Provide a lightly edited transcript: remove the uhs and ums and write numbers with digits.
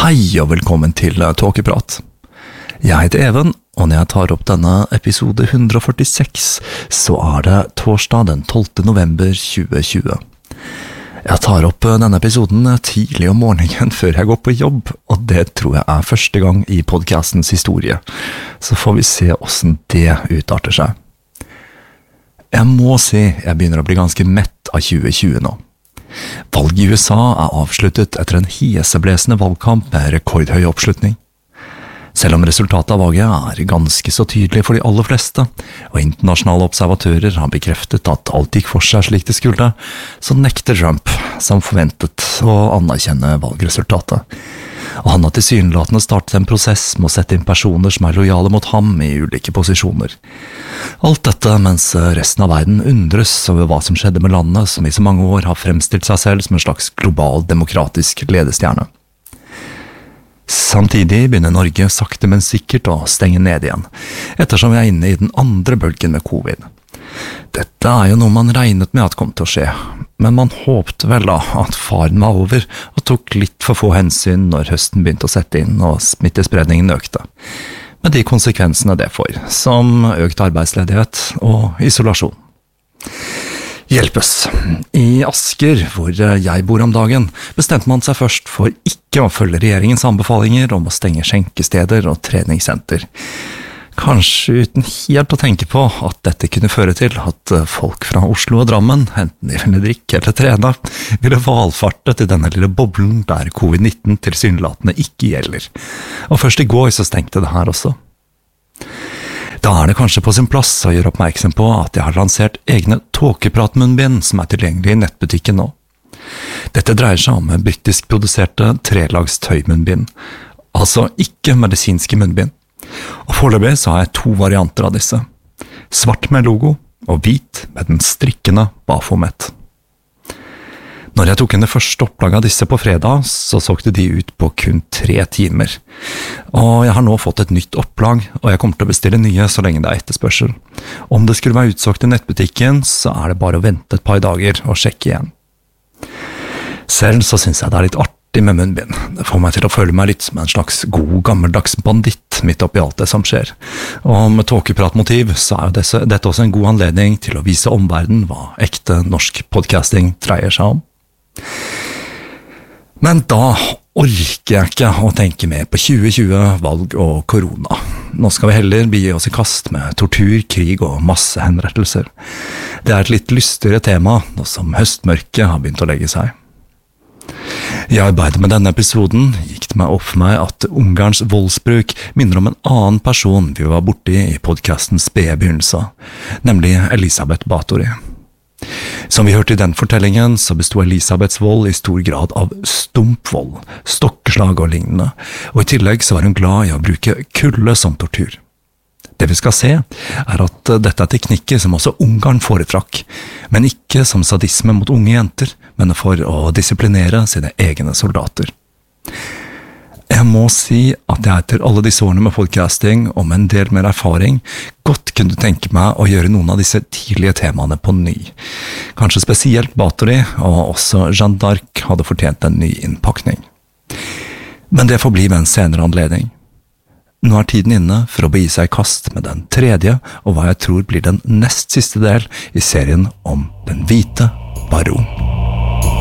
Hei og velkommen til Tåkeprat. Jeg heter Even, og når jeg tar opp denne episode 146, så det torsdag den 12. november 2020. Jeg tar opp denne episoden tidlig om morgenen før jeg går på jobb, og det tror jeg første gang i podcastens historie. Så får vi se hvordan det utarter seg. Jeg må si jeg begynner å bli ganske mett av 2020 nå. Valget i USA avsluttet etter en heseblesende valgkamp med rekordhøy oppslutning. Selv om resultatet av valget ganske så tydelig for de aller fleste, og internasjonale observatører har bekreftet at alt gikk for seg slik det skulle, så nekter Trump, som forventet, å anerkjenne valgresultatet. Og han har tilsynelatende startet en prosess med å sette inn personer som lojale mot ham i ulike posisjoner. Alt dette mens resten av verden undres over hva som skjedde med landet som i så mange år har fremstilt seg selv som en slags global demokratisk ledestjerne. Samtidig begynner Norge sakte men sikkert å stenge ned igjen, ettersom vi inne i den andre bølgen med covid. Dette jo noe man regnet med at kom til å skje, men man håpte vel da at faren var over og tok litt for få hensyn når høsten begynte å sette inn og smittespredningen økte. Med de konsekvensene det får, som økt arbeidsledighet og isolasjon. Hjelpes. I Asker, hvor jeg bor om dagen, bestemte man seg først for ikke å følge regjeringens anbefalinger om å stenge skjenkesteder og treningssenter. Kanskje uten helt å tenke på at dette kunne føre til at folk fra Oslo og Drammen, enten de ville drikke eller trene, ville valfarte til denne lille boblen der covid-19 tilsynelatende ikke gjelder. Og først i går så stengte det her også. Da det kanskje på sin plass å gjøre oppmerksom på at jeg har lansert egne tåkepratmunnbind som tilgjengelige i nettbutikken nå. Dette dreier seg om britisk produserte trelags tøymunnbind, altså ikke medisinske munnbind. Og foreløpig så har jeg 2 varianter av disse. Svart med logo og hvit med den strikkende Baphomet. Når jeg tok inn det første opplaget av disse på fredag, så solgte de ut på kun 3 timer. Og jeg har nå fått et nytt opplag, og jeg kommer til å bestille nye så lenge det etterspørsel. Om det skulle være utsolgt i nettbutikken, så det bare å vente et par dager og sjekke igjen. Selv så synes jeg det litt artig med munnbind. Det får meg til å føle meg litt som en slags god, gammeldags banditt midt oppi alt det som skjer. Og med tåkepratmotiv så dette også en god anledning til å vise omverdenen hva ekte norsk podcasting dreier seg om. Men da orker jeg ikke å tenke mer på 2020, valg og korona. Nå skal vi heller begi oss i kast med tortur, krig og massehenrettelser. Det et litt lystigere tema, nå som høstmørket har begynt å legge seg. I arbeidet med denne episoden gikk det meg opp for meg at Ungarns voldsbruk minner om en annen person vi var borte i podcastens spede begynnelse, nemlig Elisabeth Báthory. Som vi hørte i den fortellingen, så bestod Elisabeths vold i stor grad av stumpvold, stokkeslag og lignende, og i tillegg så var hun glad i å bruke kulde som tortur. Det vi skal se at dette teknikker som også Ungarn foretrakk, men ikke som sadisme mot unge jenter, men for å disiplinere sine egne soldater. Jeg må si at jeg etter alle disse årene med podcasting og med en del mer erfaring godt kunne tenke meg å gjøre noen av disse tidlige temaene på ny. Kanskje spesielt Báthory og også Jeanne d'Arc hadde fortjent en ny innpakning. Men det får bli ved en senere anledning. Nå tiden inne for å begi seg i kast med den tredje og hva jeg tror blir den nest siste del i serien om Den hvite baron.